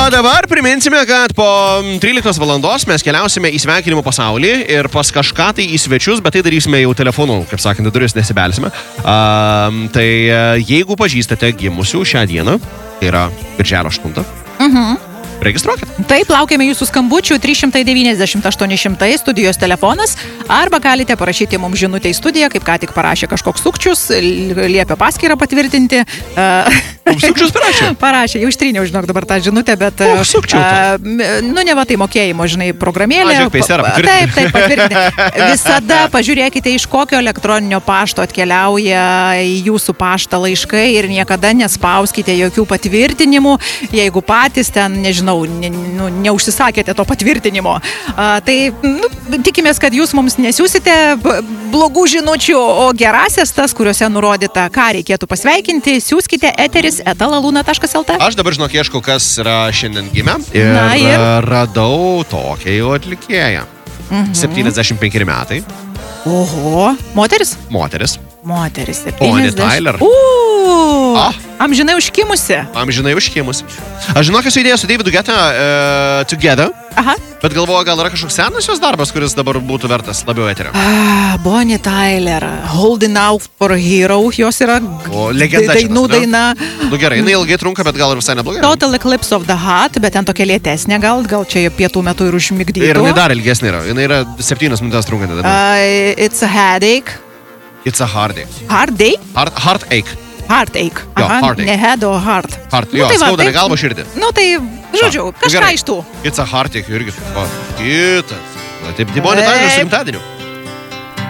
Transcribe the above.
dabar priminsime, kad po 13 valandos mes keliausime į sveikinimų pasaulį ir pas kažką tai į svečius, bet tai darysime jau telefonu, kaip sakant, duris nesibelsime. Tai jeigu pažįstate gimusių šią dieną, tai yra birželio 8. Registruokit. Taip, laukiame jūsų skambučių 390-800 studijos telefonas, arba galite parašyti mums žinutę į studiją, kaip ką tik parašė kažkoks sukčius, liepia paskyrą patvirtinti. Mums sukčius parašė? Parašė, jau ištryniau, žinok, dabar tą žinutę, bet... ne va tai mokėjimo, žinai, programėlė. Taip, patvirtinti. Visada pažiūrėkite, iš kokio elektroninio pašto atkeliauja į jūsų paštą laiškai ir niekada nespauskite jokių patvirtinimų, jeigu patys ten, nežinau, neužsisakėte to patvirtinimo. Tai tikimės, kad jūs mums nesiūsite blogų žinučių, o gerasias tas, kuriuose nurodyta, ką reikėtų pasveikinti, siūskite eteris@laluna.lt. Aš dabar žinok ieškau, kas yra šiandien gimę ir radau tokią jau atlikėją. 75 metai. Oho, moteris? Moteris. 70. Bonnie Tyler. Amžinai užkimusi. Aš žinok, esu idėję su Davidu Guetta Together. Aha. Bet galvoju, gal yra kažkoks senas jos darbas, kuris dabar būtų vertas labiau eterio. Bonnie Tyler, Holding Out for a Hero, jos yra dainų daina. Gerai, jinai ilgai trunka, bet gal ir visai neblogai. Total Eclipse of the Heart, bet ten tokia lėtesnė, gal čia pietų metu ir užmigdytų. Ir jinai dar ilgesnė yra. Jinai yra 7 minutės trunkanti. It's a headache. It's a heartache. Heartache? Heartache. Heartache. Ne head, o heart. Jo, skauda ne galva širdį. Tai, žodžiu, kažką iš tų. It's a heartache irgi. Kitas. Taip, Bonnie Tyler su gimtadieniu.